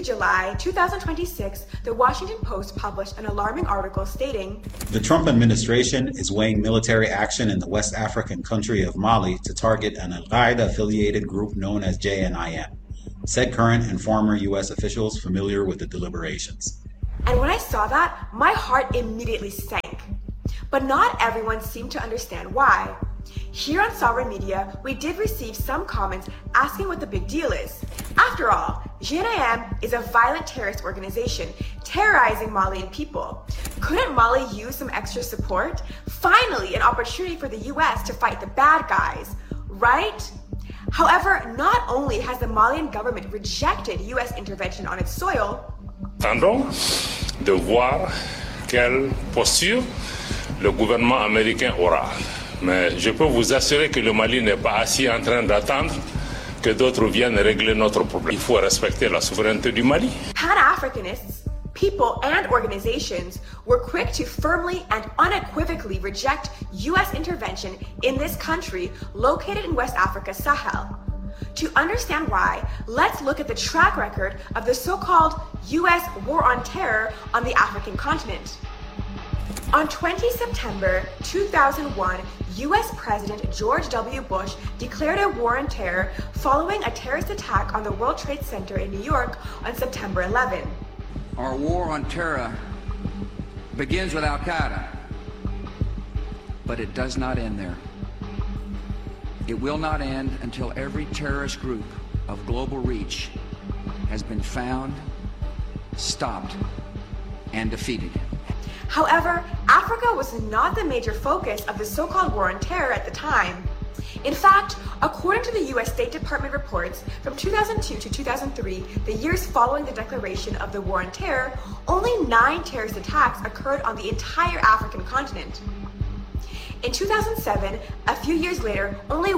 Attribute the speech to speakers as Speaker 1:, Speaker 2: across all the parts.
Speaker 1: July 2026, the Washington Post published an alarming article stating,
Speaker 2: "The Trump administration is weighing military action in the West African country of Mali to target an al-Qaeda-affiliated group known as JNIM," said current and former U.S. officials familiar with the deliberations.
Speaker 1: And when I saw that, my heart immediately sank. But not everyone seemed to understand why. Here on Sovereign Media, we did receive some comments asking what the big deal is. After all, JNIM is a violent terrorist organization terrorizing Malian people. Couldn't Mali use some extra support? Finally, an opportunity for the US to fight the bad guys, right? However, not only has the Malian government rejected US intervention on its soil,
Speaker 3: attendons de voir quelle posture le gouvernement américain aura. Mais je peux vous assurer que le Mali n'est pas assis en train d'attendre que d'autres viennent régler notre problème. Il faut respecter la souveraineté du Mali.
Speaker 1: Pan-Africanists, people and organizations were quick to firmly and unequivocally reject US intervention in this country located in West Africa's Sahel. To understand why, let's look at the track record of the so-called US war on terror on the African continent. On 20 September 2001, US President George W. Bush declared a war on terror following a terrorist attack on the World Trade Center in New York on September 11.
Speaker 4: Our war on terror begins with Al-Qaeda, but it does not end there. It will not end until every terrorist group of global reach has been found, stopped, and defeated.
Speaker 1: However, Africa was not the major focus of the so-called war on terror at the time. In fact, according to the US State Department reports, from 2002 to 2003, the years following the declaration of the war on terror, only 9 terrorist attacks occurred on the entire African continent. In 2007, a few years later, only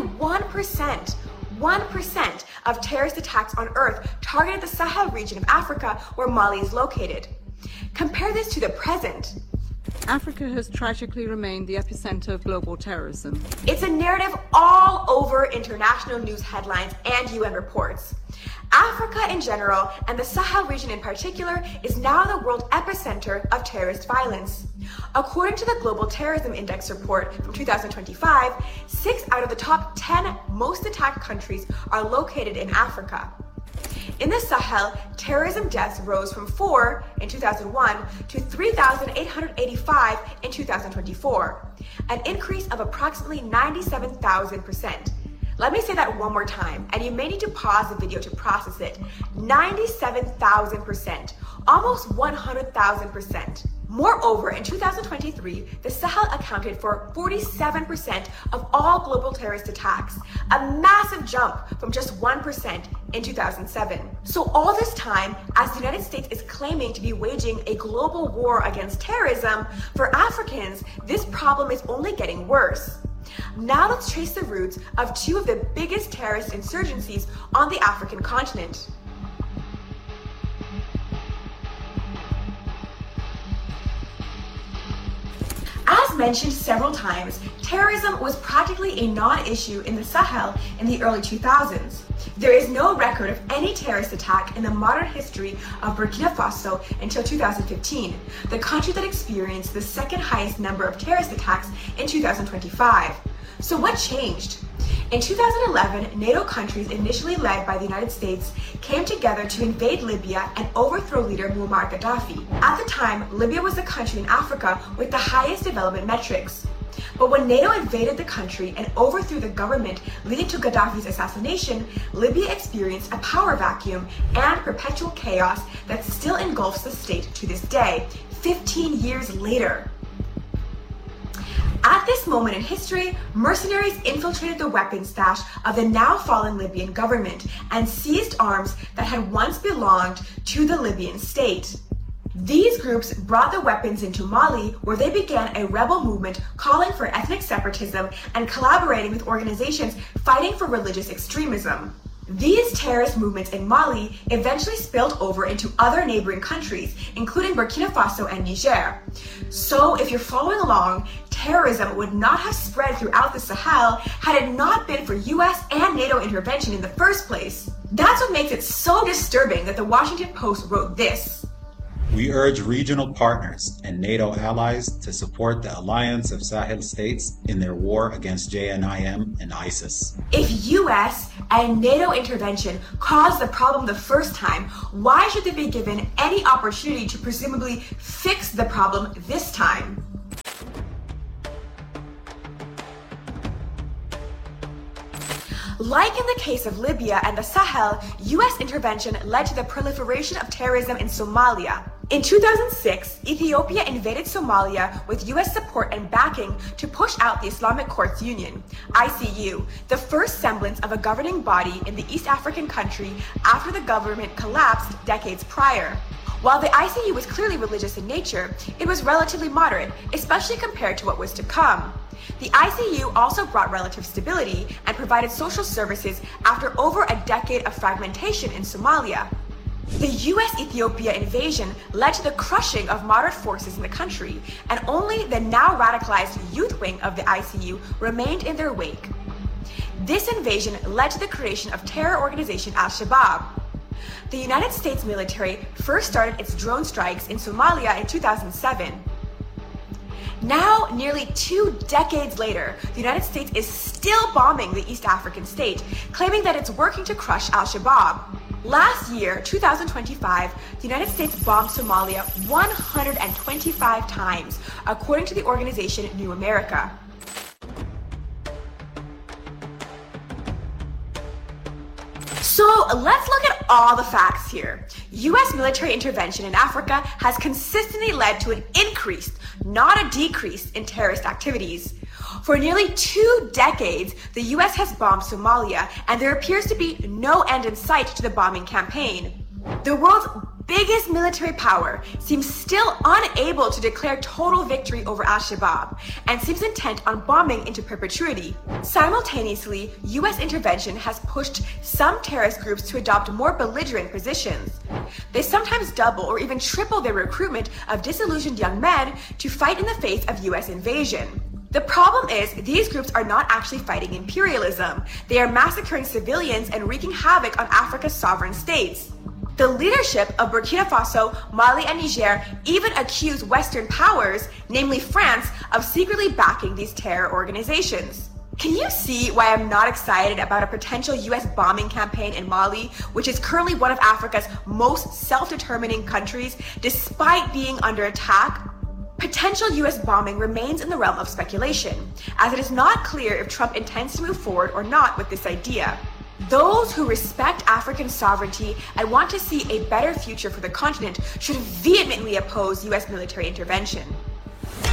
Speaker 1: 1% of terrorist attacks on Earth targeted the Sahel region of Africa where Mali is located. Compare this to the present.
Speaker 5: Africa has tragically remained the epicenter of global terrorism.
Speaker 1: It's a narrative all over international news headlines and UN reports. Africa in general, and the Sahel region in particular, is now the world epicenter of terrorist violence. According to the Global Terrorism Index report from 2025, 6 out of the top 10 most attacked countries are located in Africa. In the Sahel, terrorism deaths rose from 4 in 2001 to 3,885 in 2024, an increase of approximately 97,000%. Let me say that one more time, and you may need to pause the video to process it. 97,000%, almost 100,000%. Moreover, in 2023, the Sahel accounted for 47% of all global terrorist attacks, a massive jump from just 1% in 2007. So all this time, as the United States is claiming to be waging a global war against terrorism, for Africans, this problem is only getting worse. Now let's trace the roots of 2 of the biggest terrorist insurgencies on the African continent. As mentioned several times, terrorism was practically a non-issue in the Sahel in the early 2000s. There is no record of any terrorist attack in the modern history of Burkina Faso until 2015, the country that experienced the second highest number of terrorist attacks in 2025. So what changed? In 2011, NATO countries initially led by the United States came together to invade Libya and overthrow leader Muammar Gaddafi. At the time, Libya was the country in Africa with the highest development metrics. But when NATO invaded the country and overthrew the government leading to Gaddafi's assassination, Libya experienced a power vacuum and perpetual chaos that still engulfs the state to this day, 15 years later. At this moment in history, mercenaries infiltrated the weapons stash of the now fallen Libyan government and seized arms that had once belonged to the Libyan state. These groups brought the weapons into Mali, where they began a rebel movement calling for ethnic separatism and collaborating with organizations fighting for religious extremism. These terrorist movements in Mali eventually spilled over into other neighboring countries, including Burkina Faso and Niger. So if you're following along, terrorism would not have spread throughout the Sahel had it not been for US and NATO intervention in the first place. That's what makes it so disturbing that the Washington Post wrote this.
Speaker 2: We urge regional partners and NATO allies to support the Alliance of Sahel States in their war against JNIM and ISIS.
Speaker 1: If US and NATO intervention caused the problem the first time, why should they be given any opportunity to presumably fix the problem this time? Like in the case of Libya and the Sahel, US intervention led to the proliferation of terrorism in Somalia. In 2006, Ethiopia invaded Somalia with US support and backing to push out the Islamic Courts Union, ICU, the first semblance of a governing body in the East African country after the government collapsed decades prior. While the ICU was clearly religious in nature, it was relatively moderate, especially compared to what was to come. The ICU also brought relative stability and provided social services after over a decade of fragmentation in Somalia. The US-Ethiopia invasion led to the crushing of moderate forces in the country, and only the now radicalized youth wing of the ICU remained in their wake. This invasion led to the creation of terror organization Al-Shabaab. The United States military first started its drone strikes in Somalia in 2007. Now, nearly 2 decades later, the United States is still bombing the East African state, claiming that it's working to crush Al-Shabaab. Last year, 2025, the United States bombed Somalia 125 times, according to the organization New America. So let's look at all the facts here. US military intervention in Africa has consistently led to an increase, not a decrease, in terrorist activities. For nearly 2 decades, the US has bombed Somalia, and there appears to be no end in sight to the bombing campaign. The world's biggest military power seems still unable to declare total victory over Al-Shabaab and seems intent on bombing into perpetuity. Simultaneously, US intervention has pushed some terrorist groups to adopt more belligerent positions. They sometimes double or even triple their recruitment of disillusioned young men to fight in the face of US invasion. The problem is, these groups are not actually fighting imperialism. They are massacring civilians and wreaking havoc on Africa's sovereign states. The leadership of Burkina Faso, Mali, and Niger even accuse Western powers, namely France, of secretly backing these terror organizations. Can you see why I'm not excited about a potential US bombing campaign in Mali, which is currently one of Africa's most self-determining countries, despite being under attack? Potential US bombing remains in the realm of speculation, as it is not clear if Trump intends to move forward or not with this idea. Those who respect African sovereignty and want to see a better future for the continent should vehemently oppose US military intervention.